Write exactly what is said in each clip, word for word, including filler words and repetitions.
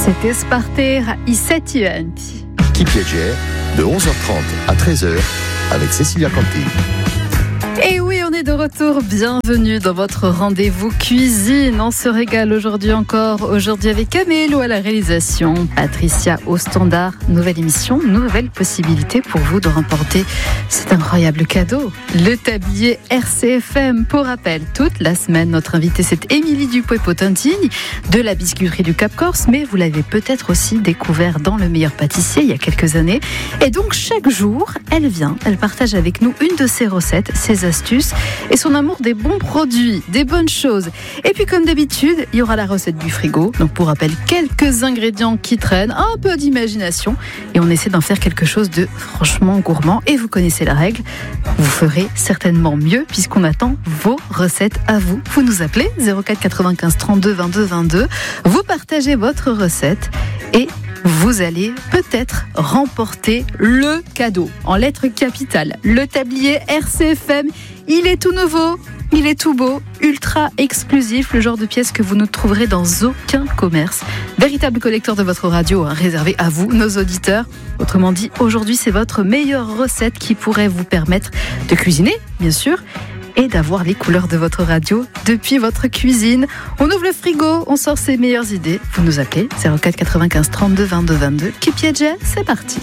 C'était Sparter i Settivanti. Chi piace, de onze heures trente à treize heures avec Cécilia Canty. Et oui, on est de retour. Bienvenue dans votre rendez-vous cuisine. On se régale aujourd'hui encore. Aujourd'hui avec Camélo à la réalisation, Patricia au standard. Nouvelle émission, nouvelle possibilité pour vous de remporter cet incroyable cadeau. Le tablier R C F M. Pour rappel, toute la semaine, notre invitée c'est Émilie Dupuy-Potentini de la biscuiterie du Cap Corse. Mais vous l'avez peut-être aussi découvert dans Le Meilleur Pâtissier il y a quelques années. Et donc chaque jour, elle vient, elle partage avec nous une de ses recettes, ses astuces et son amour des bons produits, des bonnes choses. Et puis comme d'habitude, il y aura la recette du frigo. Donc pour rappel, quelques ingrédients qui traînent, un peu d'imagination et on essaie d'en faire quelque chose de franchement gourmand. Et vous connaissez la règle, vous ferez certainement mieux puisqu'on attend vos recettes à vous. Vous nous appelez zéro quatre quatre-vingt-quinze trente-deux vingt-deux vingt-deux, vous partagez votre recette et vous allez peut-être remporter le cadeau en lettres capitales. Le tablier R C F M, il est tout nouveau, il est tout beau, ultra exclusif, le genre de pièce que vous ne trouverez dans aucun commerce. Véritable collecteur de votre radio, hein, réservé à vous, nos auditeurs. Autrement dit, aujourd'hui, c'est votre meilleure recette qui pourrait vous permettre de cuisiner, bien sûr, et d'avoir les couleurs de votre radio depuis votre cuisine. On ouvre le frigo, on sort ses meilleures idées. Vous nous appelez zéro quatre quatre-vingt-quinze trente-deux vingt-deux vingt-deux. Chi piace, c'est parti.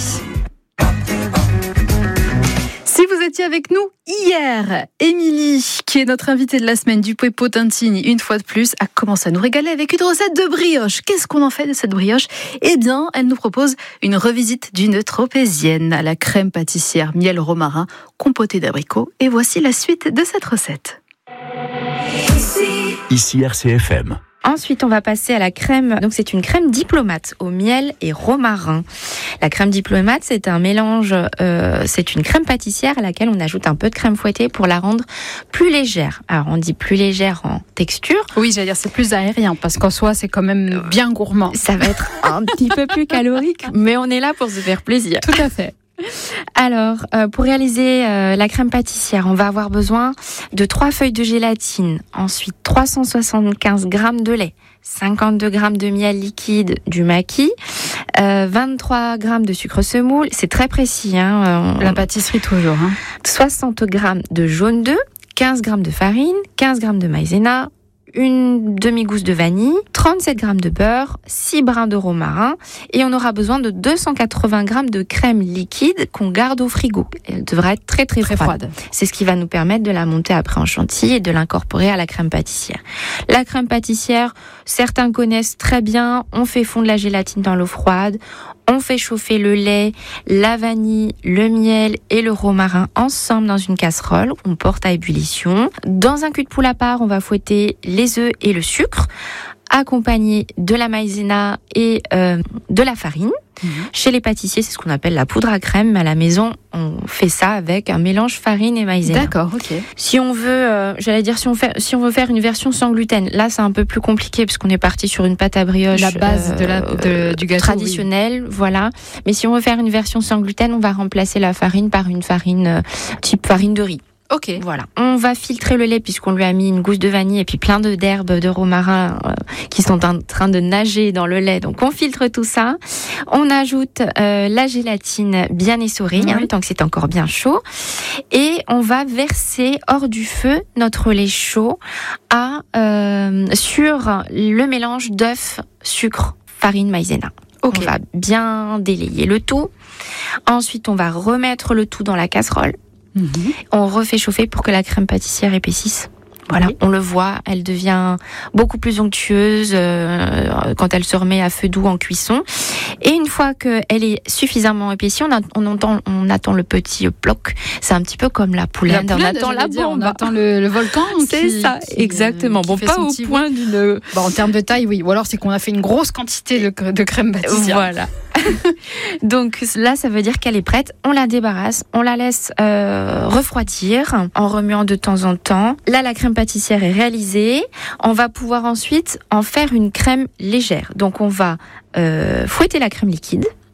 Si vous étiez avec nous hier, Émilie, qui est notre invitée de la semaine, Dupuy-Potentini, une fois de plus, a commencé à nous régaler avec une recette de brioche. Qu'est-ce qu'on en fait de cette brioche ? Eh bien, elle nous propose une revisite d'une tropézienne à la crème pâtissière miel romarin, compotée d'abricots. Et voici la suite de cette recette. Ici R C F M. Ensuite, on va passer à la crème. Donc, c'est une crème diplomate au miel et romarin. La crème diplomate, c'est un mélange, euh, c'est une crème pâtissière à laquelle on ajoute un peu de crème fouettée pour la rendre plus légère. Alors, on dit plus légère en texture. Oui, j'allais dire, c'est plus aérien parce qu'en soi, c'est quand même bien gourmand. Ça va être un petit peu plus calorique, mais on est là pour se faire plaisir. Tout à fait. Alors, euh, pour réaliser euh, la crème pâtissière, on va avoir besoin de trois feuilles de gélatine, ensuite trois cent soixante-quinze grammes de lait, cinquante-deux grammes de miel liquide du maquis, euh, vingt-trois grammes de sucre semoule, c'est très précis. Hein, on... La pâtisserie toujours. Hein. soixante grammes de jaune d'œuf, quinze grammes de farine, quinze grammes de maïzena, une demi-gousse de vanille, trente-sept grammes de beurre, six brins de romarin et on aura besoin de deux cent quatre-vingts grammes de crème liquide qu'on garde au frigo. Elle devra être très très, très froide. froide. C'est ce qui va nous permettre de la monter après en chantilly et de l'incorporer à la crème pâtissière. La crème pâtissière, certains connaissent très bien, on fait fondre la gélatine dans l'eau froide, on fait chauffer le lait, la vanille, le miel et le romarin ensemble dans une casserole. On porte à ébullition. Dans un cul de poule à part, on va fouetter les œufs et le sucre, accompagné de la maïzena et euh, de la farine. Mmh. Chez les pâtissiers, c'est ce qu'on appelle la poudre à crème. Mais à la maison, on fait ça avec un mélange farine et maïzena. D'accord, ok. Si on veut, euh, j'allais dire, si on fait, si on veut faire une version sans gluten, là, c'est un peu plus compliqué parce qu'on est parti sur une pâte à brioche, la base euh, de la, de, du gâteau traditionnelle, oui. Voilà. Mais si on veut faire une version sans gluten, on va remplacer la farine par une farine euh, type farine de riz. Ok. Voilà. On va filtrer le lait puisqu'on lui a mis une gousse de vanille et puis plein de d'herbes de romarin euh, qui sont en train de nager dans le lait. Donc on filtre tout ça. On ajoute euh, la gélatine bien essorée, oui. hein, tant que c'est encore bien chaud. Et on va verser hors du feu notre lait chaud à, euh, sur le mélange d'œufs, sucre, farine, maïzena. Okay. On va bien délayer le tout. Ensuite, on va remettre le tout dans la casserole. Mmh. On refait chauffer pour que la crème pâtissière épaississe. Voilà, oui. On le voit, elle devient beaucoup plus onctueuse euh, quand elle se remet à feu doux en cuisson. Et une fois qu'elle est suffisamment épaissie, on, a, on, entend, on attend le petit bloc. C'est un petit peu comme la poulette, on attend la dire, bombe. On attend le, le volcan. C'est qui, ça, qui, exactement. Qui bon, pas au point d'une... Bon, en termes de taille, oui. Ou alors c'est qu'on a fait une grosse quantité de, de crème pâtissière. Voilà. Donc là, ça veut dire qu'elle est prête. On la débarrasse, on la laisse euh, refroidir en remuant de temps en temps. Là, la crème pâtissière est réalisée. On va pouvoir ensuite en faire une crème légère. Donc on va euh, fouetter la crème liquide.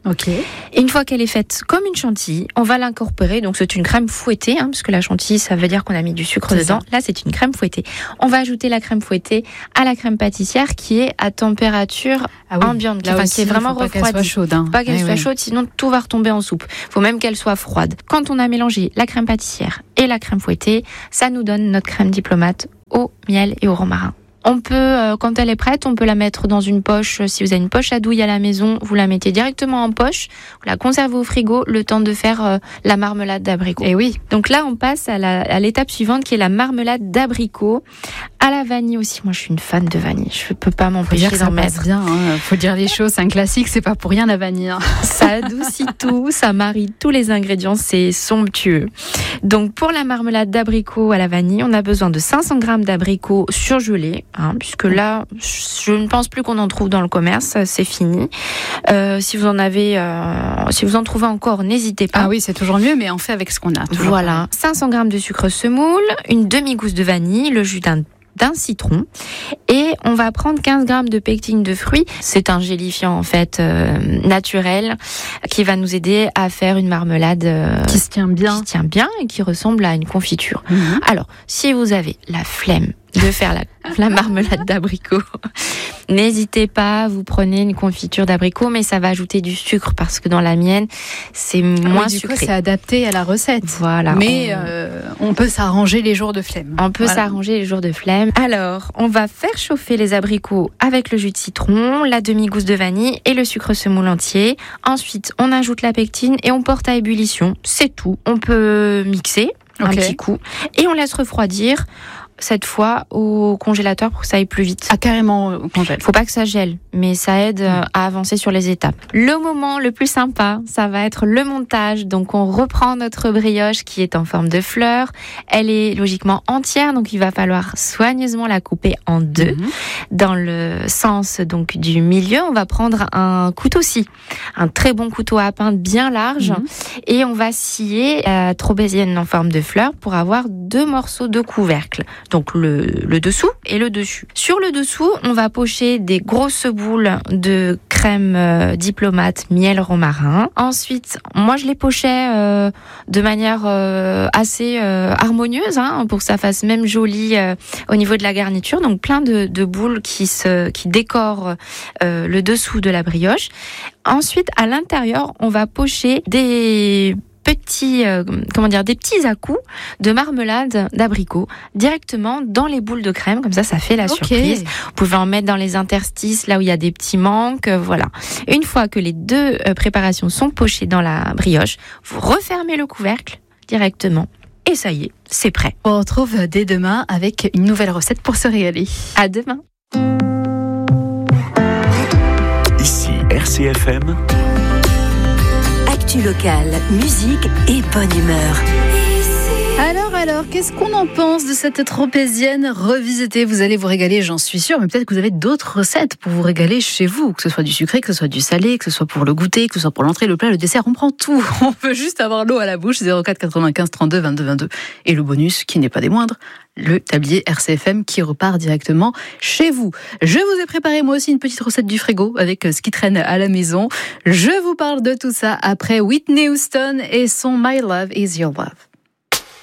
Ok. Et une fois qu'elle est faite comme une chantilly, on va l'incorporer. Donc c'est une crème fouettée, hein, parce que la chantilly, ça veut dire qu'on a mis du sucre c'est dedans. Ça. Là, c'est une crème fouettée. On va ajouter la crème fouettée à la crème pâtissière qui est à température ah oui. ambiante, Là enfin, aussi, qui est vraiment faut pas refroidie. Qu'elle soit chaude. Hein. Pas qu'elle oui, soit oui. chaude, sinon tout va retomber en soupe. Il faut même qu'elle soit froide. Quand on a mélangé la crème pâtissière et la crème fouettée, ça nous donne notre crème diplomate au miel et au romarin. On peut, euh, quand elle est prête, on peut la mettre dans une poche. Si vous avez une poche à douille à la maison, vous la mettez directement en poche, vous la conservez au frigo le temps de faire euh, la marmelade d'abricot. Et oui. Donc là, on passe à, la, à l'étape suivante qui est la marmelade d'abricot à la vanille aussi. Moi, je suis une fan de vanille. Je peux pas m'empêcher d'en ça mettre. Passe bien. Hein. Faut dire les choses. C'est un classique. C'est pas pour rien la vanille. Hein. Ça adoucit tout, ça marie tous les ingrédients. C'est somptueux. Donc pour la marmelade d'abricot à la vanille, on a besoin de cinq cents grammes d'abricots surgelés. Hein, puisque là, je ne pense plus qu'on en trouve dans le commerce, c'est fini. Euh, si vous en avez, euh, si vous en trouvez encore, n'hésitez pas. Ah oui, c'est toujours mieux, mais on fait avec ce qu'on a. Toujours. Voilà, cinq cents grammes de sucre semoule, une demi-gousse de vanille, le jus d'un d'un citron, et on va prendre quinze grammes de pectine de fruits. C'est un gélifiant en fait euh, naturel qui va nous aider à faire une marmelade euh, qui se tient bien, qui se tient bien et qui ressemble à une confiture. Mmh. Alors, si vous avez la flemme de faire la, la marmelade d'abricot, n'hésitez pas, vous prenez une confiture d'abricot, mais ça va ajouter du sucre parce que dans la mienne, c'est moins oui, du sucré. coup, c'est adapté à la recette. Voilà. Mais on, euh, on peut s'arranger les jours de flemme. On peut voilà. s'arranger les jours de flemme. Alors, on va faire chauffer les abricots avec le jus de citron, la demi-gousse de vanille et le sucre semoule entier. Ensuite, on ajoute la pectine et on porte à ébullition. C'est tout. On peut mixer okay. un petit coup et on laisse refroidir. Cette fois au congélateur pour que ça aille plus vite. Ah, carrément au congèle. Faut pas que ça gèle, mais ça aide mmh. à avancer sur les étapes. Le moment le plus sympa, ça va être le montage. Donc on reprend notre brioche qui est en forme de fleur. Elle est logiquement entière, donc il va falloir soigneusement la couper en deux. Mmh. Dans le sens donc du milieu, on va prendre un couteau-scie, un très bon couteau à pain bien large, mmh. et on va scier la trapézienne en forme de fleur pour avoir deux morceaux de couvercle. Donc le, le dessous et le dessus. Sur le dessous, on va pocher des grosses boules de crème euh, diplomate, miel, romarin. Ensuite, moi je les pochais euh, de manière euh, assez euh, harmonieuse, hein, pour que ça fasse même joli euh, au niveau de la garniture. Donc plein de, de boules qui, se, qui décorent euh, le dessous de la brioche. Ensuite, à l'intérieur, on va pocher des petits, euh, comment dire, des petits à-coups de marmelade d'abricot directement dans les boules de crème, comme ça, ça fait la okay. surprise. Vous pouvez en mettre dans les interstices, là où il y a des petits manques, euh, voilà. Une fois que les deux euh, préparations sont pochées dans la brioche, vous refermez le couvercle directement. Et ça y est, c'est prêt. On retrouve dès demain avec une nouvelle recette pour se régaler. À demain. Ici R C F M. Actu locale, musique et bonne humeur. Alors, alors, qu'est-ce qu'on en pense de cette tropézienne revisitée? Vous allez vous régaler, j'en suis sûre, mais peut-être que vous avez d'autres recettes pour vous régaler chez vous, que ce soit du sucré, que ce soit du salé, que ce soit pour le goûter, que ce soit pour l'entrée, le plat, le dessert, on prend tout. On veut juste avoir l'eau à la bouche, zéro quatre quatre-vingt-quinze trente-deux vingt-deux vingt-deux. Et le bonus, qui n'est pas des moindres, le tablier R C F M qui repart directement chez vous. Je vous ai préparé moi aussi une petite recette du frigo avec ce qui traîne à la maison. Je vous parle de tout ça après Whitney Houston et son My Love Is Your Love.